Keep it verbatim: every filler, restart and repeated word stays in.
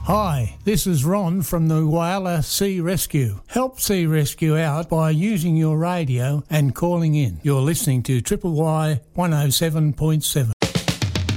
Hi, this is Ron from the Whyalla Sea Rescue. Help Sea Rescue out by using your radio and calling in. You're listening to Triple Y one oh seven point seven.